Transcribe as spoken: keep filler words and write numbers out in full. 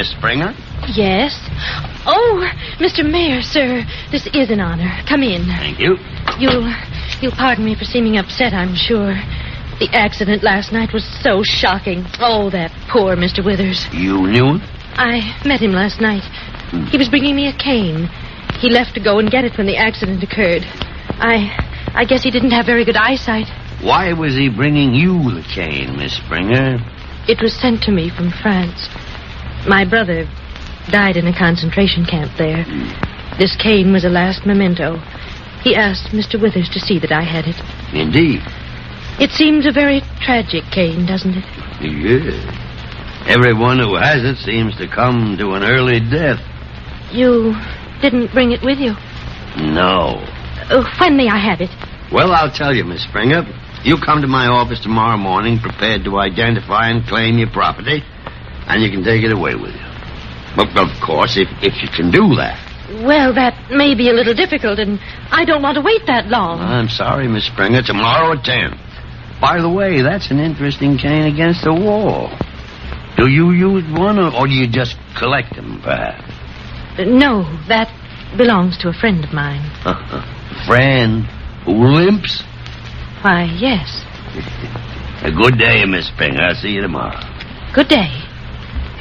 Miss Springer? Yes. Oh, Mister Mayor, sir, this is an honor. Come in. Thank you. You'll, you'll pardon me for seeming upset, I'm sure. The accident last night was so shocking. Oh, that poor Mister Withers. You knew him? I met him last night. Hmm. He was bringing me a cane. He left to go and get it when the accident occurred. I, I guess he didn't have very good eyesight. Why was he bringing you the cane, Miss Springer? It was sent to me from France. My brother died in a concentration camp there. Hmm. This cane was a last memento. He asked Mister Withers to see that I had it. Indeed. It seems a very tragic cane, doesn't it? Yes. Everyone who has it seems to come to an early death. You didn't bring it with you? No. Uh, when may I have it? Well, I'll tell you, Miss Springer. You come to my office tomorrow morning prepared to identify and claim your property, and you can take it away with you. But, of course, if, if you can do that. Well, that may be a little difficult, and I don't want to wait that long. I'm sorry, Miss Springer. Tomorrow at ten. By the way, that's an interesting cane against the wall. Do you use one, or, or do you just collect them, perhaps? Uh, no, that belongs to a friend of mine. Friend who limps? Why, yes. A good day, Miss Springer. I'll see you tomorrow. Good day.